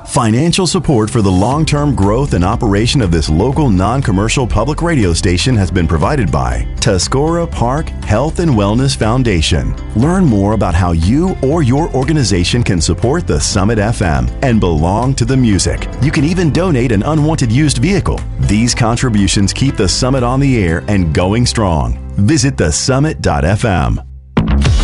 Financial support for the long-term growth and operation of this local non-commercial public radio station has been provided by Tuscarora Park Health and Wellness Foundation. Learn more about how you or your organization can support the Summit FM and belong to the music. You can even donate an unwanted used vehicle. These contributions keep the Summit on the air and going strong. Visit thesummit.fm.